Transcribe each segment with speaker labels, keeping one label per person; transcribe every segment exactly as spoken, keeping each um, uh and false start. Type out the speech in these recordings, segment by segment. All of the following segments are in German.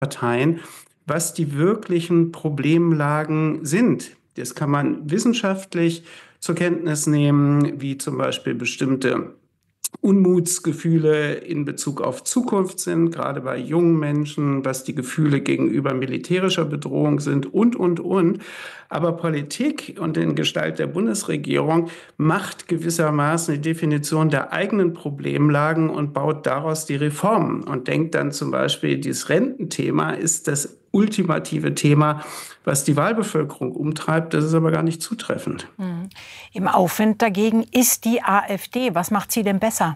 Speaker 1: Parteien, was die wirklichen Problemlagen sind. Das kann man wissenschaftlich zur Kenntnis nehmen, wie zum Beispiel bestimmte Unmutsgefühle in Bezug auf Zukunft sind, gerade bei jungen Menschen, was die Gefühle gegenüber militärischer Bedrohung sind und, und, und. Aber Politik und in Gestalt der Bundesregierung macht gewissermaßen die Definition der eigenen Problemlagen und baut daraus die Reformen und denkt dann zum Beispiel, dieses Rententhema ist das ultimative Thema, was die Wahlbevölkerung umtreibt. Das ist aber gar nicht zutreffend.
Speaker 2: Mhm. Im Aufwind dagegen ist die AfD. Was macht sie denn besser?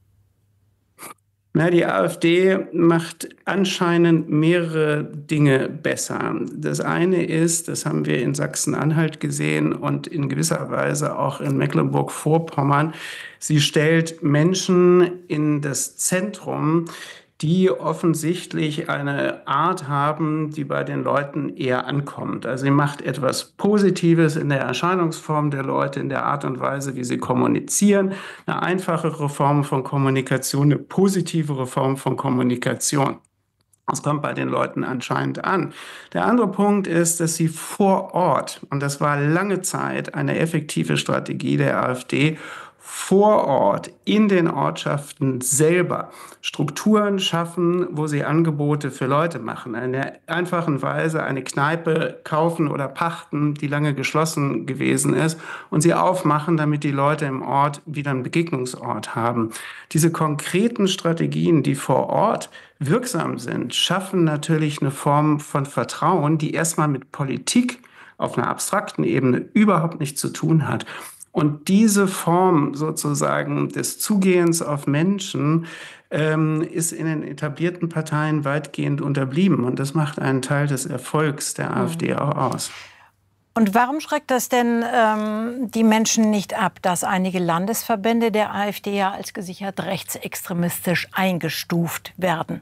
Speaker 1: Na, die AfD macht anscheinend mehrere Dinge besser. Das eine ist, das haben wir in Sachsen-Anhalt gesehen und in gewisser Weise auch in Mecklenburg-Vorpommern, sie stellt Menschen in das Zentrum, die offensichtlich eine Art haben, die bei den Leuten eher ankommt. Also sie macht etwas Positives in der Erscheinungsform der Leute, in der Art und Weise, wie sie kommunizieren. Eine einfachere Form von Kommunikation, eine positivere Form von Kommunikation. Das kommt bei den Leuten anscheinend an. Der andere Punkt ist, dass sie vor Ort, und das war lange Zeit eine effektive Strategie der AfD, vor Ort in den Ortschaften selber Strukturen schaffen, wo sie Angebote für Leute machen. In der einfachen Weise eine Kneipe kaufen oder pachten, die lange geschlossen gewesen ist, und sie aufmachen, damit die Leute im Ort wieder einen Begegnungsort haben. Diese konkreten Strategien, die vor Ort wirksam sind, schaffen natürlich eine Form von Vertrauen, die erstmal mit Politik auf einer abstrakten Ebene überhaupt nichts zu tun hat. Und diese Form sozusagen des Zugehens auf Menschen ähm, ist in den etablierten Parteien weitgehend unterblieben. Und das macht einen Teil des Erfolgs der AfD auch aus.
Speaker 2: Und warum schreckt das denn ähm, die Menschen nicht ab, dass einige Landesverbände der AfD ja als gesichert rechtsextremistisch eingestuft werden?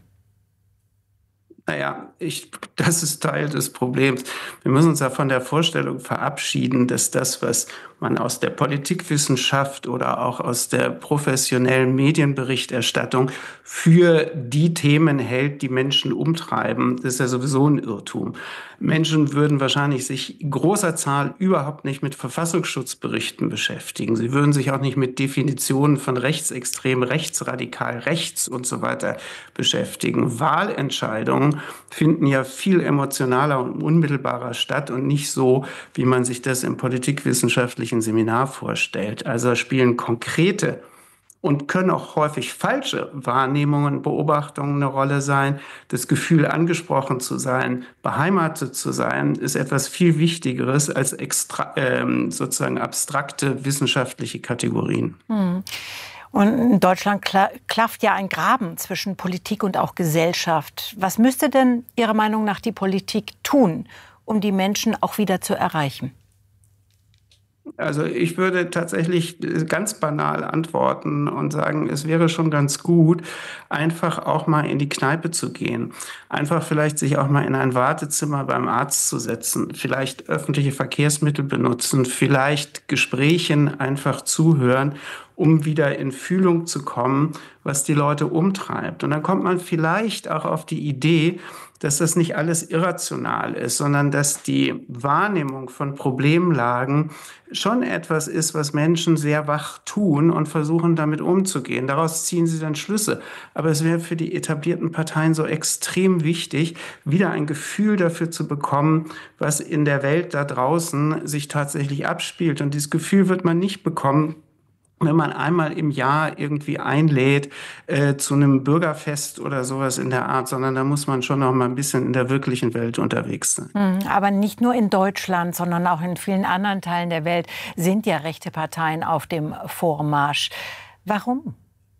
Speaker 1: Naja, ich, das ist Teil des Problems. Wir müssen uns ja von der Vorstellung verabschieden, dass das, was man aus der Politikwissenschaft oder auch aus der professionellen Medienberichterstattung für die Themen hält, die Menschen umtreiben, das ist ja sowieso ein Irrtum. Menschen würden wahrscheinlich sich in großer Zahl überhaupt nicht mit Verfassungsschutzberichten beschäftigen. Sie würden sich auch nicht mit Definitionen von rechtsextrem, rechtsradikal, rechts und so weiter beschäftigen. Wahlentscheidungen finden ja viel emotionaler und unmittelbarer statt und nicht so, wie man sich das im politikwissenschaftlichen Seminar vorstellt. Also spielen konkrete und können auch häufig falsche Wahrnehmungen, Beobachtungen eine Rolle sein. Das Gefühl, angesprochen zu sein, beheimatet zu sein, ist etwas viel Wichtigeres als extra, ähm, sozusagen abstrakte wissenschaftliche Kategorien.
Speaker 2: Hm. Und in Deutschland klafft ja ein Graben zwischen Politik und auch Gesellschaft. Was müsste denn Ihrer Meinung nach die Politik tun, um die Menschen auch wieder zu erreichen?
Speaker 1: Also ich würde tatsächlich ganz banal antworten und sagen, es wäre schon ganz gut, einfach auch mal in die Kneipe zu gehen. Einfach vielleicht sich auch mal in ein Wartezimmer beim Arzt zu setzen, vielleicht öffentliche Verkehrsmittel benutzen, vielleicht Gesprächen einfach zuhören, um wieder in Fühlung zu kommen, was die Leute umtreibt. Und dann kommt man vielleicht auch auf die Idee, dass das nicht alles irrational ist, sondern dass die Wahrnehmung von Problemlagen schon etwas ist, was Menschen sehr wach tun und versuchen, damit umzugehen. Daraus ziehen sie dann Schlüsse. Aber es wäre für die etablierten Parteien so extrem wichtig, wieder ein Gefühl dafür zu bekommen, was in der Welt da draußen sich tatsächlich abspielt. Und dieses Gefühl wird man nicht bekommen, wenn man einmal im Jahr irgendwie einlädt äh, zu einem Bürgerfest oder sowas in der Art, sondern da muss man schon noch mal ein bisschen in der wirklichen Welt unterwegs sein.
Speaker 2: Aber nicht nur in Deutschland, sondern auch in vielen anderen Teilen der Welt sind ja rechte Parteien auf dem Vormarsch. Warum?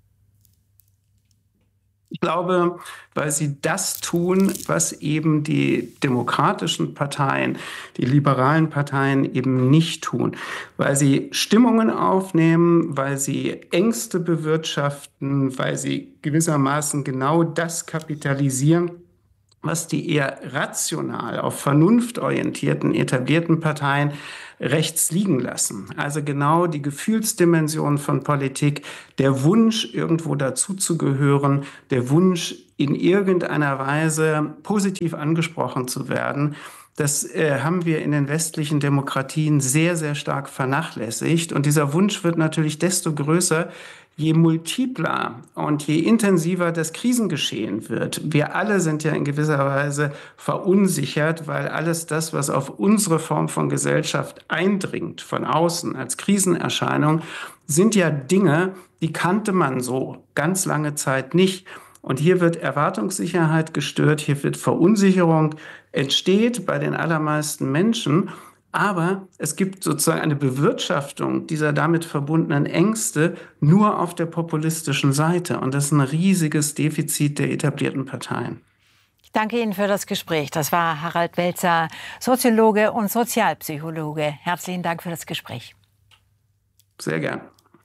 Speaker 1: Ich glaube, weil sie das tun, was eben die demokratischen Parteien, die liberalen Parteien eben nicht tun. Weil sie Stimmungen aufnehmen, weil sie Ängste bewirtschaften, weil sie gewissermaßen genau das kapitalisieren, was die eher rational auf Vernunft orientierten etablierten Parteien rechts liegen lassen. Also genau die Gefühlsdimension von Politik, der Wunsch, irgendwo dazuzugehören, der Wunsch, in irgendeiner Weise positiv angesprochen zu werden. Das äh, haben wir in den westlichen Demokratien sehr, sehr stark vernachlässigt. Und dieser Wunsch wird natürlich desto größer, je multipler und je intensiver das Krisengeschehen wird. Wir alle sind ja in gewisser Weise verunsichert, weil alles das, was auf unsere Form von Gesellschaft eindringt, von außen als Krisenerscheinung, sind ja Dinge, die kannte man so ganz lange Zeit nicht. Und hier wird Erwartungssicherheit gestört, hier wird Verunsicherung entsteht bei den allermeisten Menschen. Aber es gibt sozusagen eine Bewirtschaftung dieser damit verbundenen Ängste nur auf der populistischen Seite. Und das ist ein riesiges Defizit der etablierten Parteien.
Speaker 2: Ich danke Ihnen für das Gespräch. Das war Harald Welzer, Soziologe und Sozialpsychologe. Herzlichen Dank für das Gespräch.
Speaker 1: Sehr gern.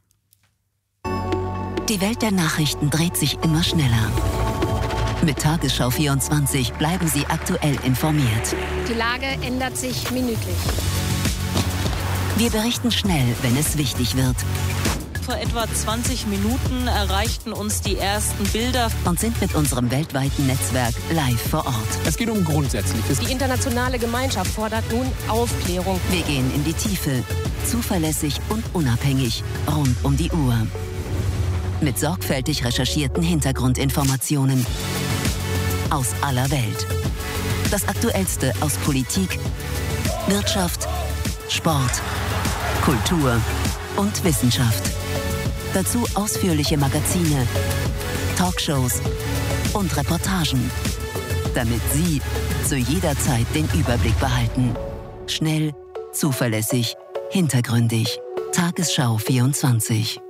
Speaker 3: Die Welt der Nachrichten dreht sich immer schneller. Mit Tagesschau vierundzwanzig bleiben Sie aktuell informiert.
Speaker 4: Die Lage ändert sich minütlich.
Speaker 3: Wir berichten schnell, wenn es wichtig wird.
Speaker 5: Vor etwa zwanzig Minuten erreichten uns die ersten Bilder
Speaker 3: und sind mit unserem weltweiten Netzwerk live vor Ort.
Speaker 6: Es geht um Grundsätzliches.
Speaker 4: Die internationale Gemeinschaft fordert nun Aufklärung.
Speaker 3: Wir gehen in die Tiefe, zuverlässig und unabhängig, rund um die Uhr. Mit sorgfältig recherchierten Hintergrundinformationen aus aller Welt. Das Aktuellste aus Politik, Wirtschaft, Sport, Kultur und Wissenschaft. Dazu ausführliche Magazine, Talkshows und Reportagen, damit Sie zu jeder Zeit den Überblick behalten. Schnell, zuverlässig, hintergründig. Tagesschau vierundzwanzig.